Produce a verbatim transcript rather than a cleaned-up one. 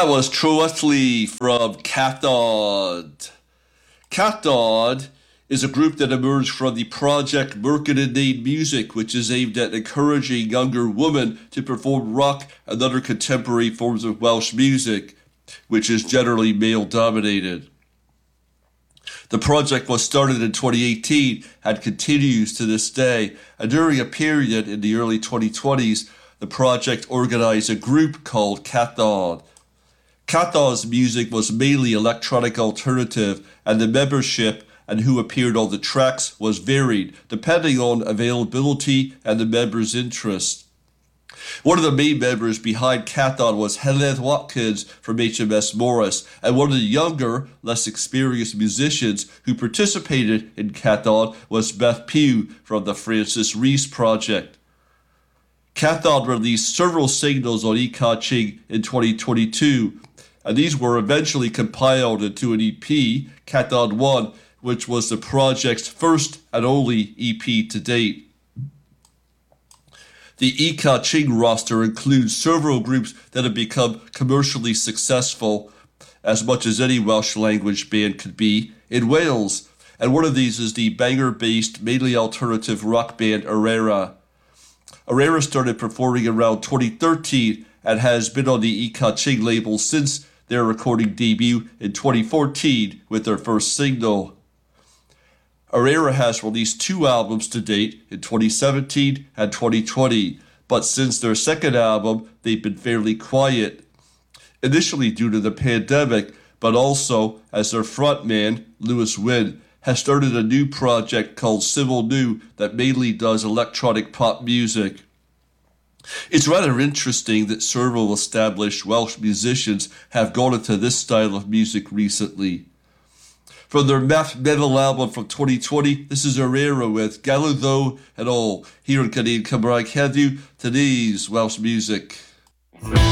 That was Troetli from Cathod. Cathod is a group that emerged from the project Merkin Music, which is aimed at encouraging younger women to perform rock and other contemporary forms of Welsh music, which is generally male-dominated. The project was started in twenty eighteen and continues to this day, and during a period in the early twenty twenties, the project organized a group called Cathod. Cathod's music was mainly electronic alternative, and the membership and who appeared on the tracks was varied, depending on availability and the members' interests. One of the main members behind Cathod was Heledd Watkins from H M S Morris, and one of the younger, less experienced musicians who participated in Cathod was Beth Pugh from the Francis Rees Project. Cathod released several singles on Ecaching in twenty twenty-two, and these were eventually compiled into an E P, Cathod one, which was the project's first and only E P to date. The Ecaching roster includes several groups that have become commercially successful, as much as any Welsh language band could be, in Wales, and one of these is the Bangor-based, mainly alternative rock band Erera. Erera started performing around twenty thirteen and has been on the Ecaching label since their recording debut in twenty fourteen with their first single. Erera has released two albums to date in twenty seventeen and twenty twenty, but since their second album, they've been fairly quiet. Initially due to the pandemic, but also as their frontman, Lewis Wynn, has started a new project called Civil New that mainly does electronic pop music. It's rather interesting that several established Welsh musicians have gone into this style of music recently. From their math metal album from twenty twenty, this is Erera with Galwyddo and all, here in Canadian Cymraeg heddiw, today's Welsh music.